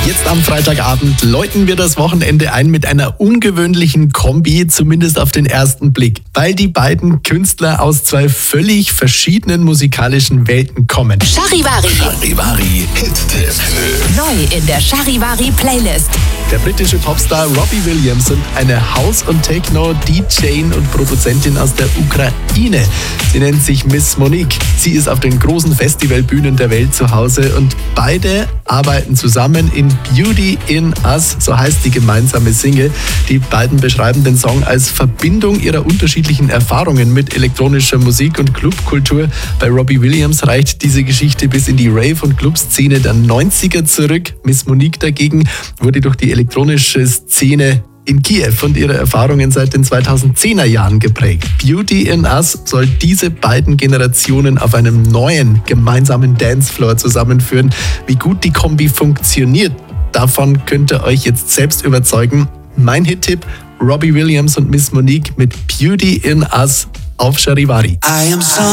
Jetzt am Freitagabend läuten wir das Wochenende ein mit einer ungewöhnlichen Kombi, zumindest auf den ersten Blick, weil die beiden Künstler aus zwei völlig verschiedenen musikalischen Welten kommen. Charivari. Hit-Tipp. Neu in der Charivari Playlist. Der britische Popstar Robbie Williams und eine House- und Techno-DJ und Produzentin aus der Ukraine. Sie nennt sich Miss Monique. Sie ist auf den großen Festivalbühnen der Welt zu Hause und beide arbeiten zusammen in Beauty in Us, so heißt die gemeinsame Single. Die beiden beschreiben den Song als Verbindung ihrer unterschiedlichen Erfahrungen mit elektronischer Musik und Clubkultur. Bei Robbie Williams reicht diese Geschichte bis in die Rave- und Clubszene der 90er zurück. Miss Monique dagegen wurde durch die elektronische Szene in Kiew und ihre Erfahrungen seit den 2010er Jahren geprägt. Beauty in Us soll diese beiden Generationen auf einem neuen gemeinsamen Dancefloor zusammenführen. Wie gut die Kombi funktioniert, davon könnt ihr euch jetzt selbst überzeugen. Mein Hit-Tipp: Robbie Williams und Miss Monique mit Beauty in Us auf Charivari.